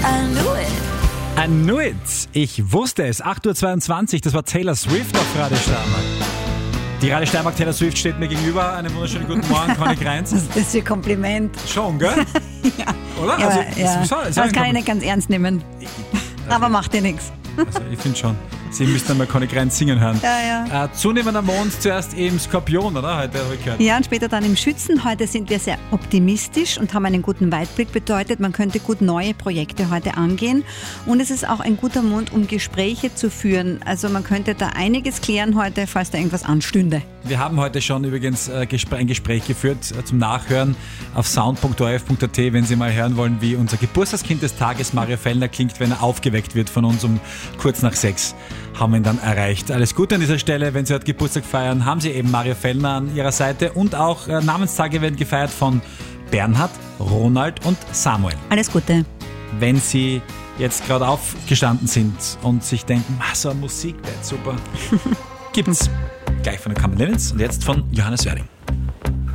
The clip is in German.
I knew it. I knew it. Ich wusste es. 8.22 Uhr, das war Taylor Swift auf Radio Steiermark. Die Radio Steiermark Taylor Swift steht mir gegenüber. Einen wunderschönen guten Morgen, Conny Kreins. Das ist ein Kompliment. Schon, gell? Ja. Oder? Ja, Also, das kann ich nicht ganz ernst nehmen. Aber macht dir nichts. Also ich finde schon. Sie müssten einmal Conny Kreins singen hören. Ja. Zunehmender Mond zuerst im Skorpion, oder? Heute habe ich gehört. Ja, und später dann im Schützen. Heute sind wir sehr optimistisch und haben einen guten Weitblick. Bedeutet, man könnte gut neue Projekte heute angehen. Und es ist auch ein guter Mond, um Gespräche zu führen. Also man könnte da einiges klären heute, falls da irgendwas anstünde. Wir haben heute schon übrigens ein Gespräch geführt zum Nachhören auf sound.orf.at, wenn Sie mal hören wollen, wie unser Geburtstagskind des Tages, Mario Fellner, klingt, wenn er aufgeweckt wird von uns um kurz nach 6. Haben wir ihn dann erreicht. Alles Gute an dieser Stelle. Wenn Sie heute Geburtstag feiern, haben Sie eben Mario Fellner an Ihrer Seite. Und auch Namenstage werden gefeiert von Bernhard, Ronald und Samuel. Alles Gute. Wenn Sie jetzt gerade aufgestanden sind und sich denken, so eine Musik wäre super, gibt's gleich von der Kammer Lenitz und jetzt von Johannes Werding.